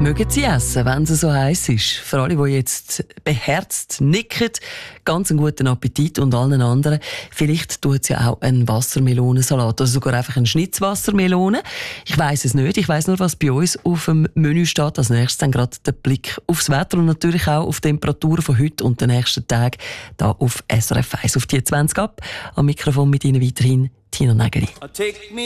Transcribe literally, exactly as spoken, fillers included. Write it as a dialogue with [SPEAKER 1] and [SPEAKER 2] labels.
[SPEAKER 1] Mögen Sie essen, wenn es so heiß ist? Für alle, die jetzt beherzt nicken, ganz einen guten Appetit und allen anderen. Vielleicht tut es ja auch einen Wassermelonensalat, also sogar einfach eine Schnitzwassermelone. Ich weiss es nicht. Ich weiss nur, was bei uns auf dem Menü steht. Als nächstes dann gerade der Blick aufs Wetter und natürlich auch auf die Temperaturen von heute und den nächsten Tagen hier auf S R F eins. Auf die zwanzig ab. Am Mikrofon mit Ihnen weiterhin Tina Nägeli.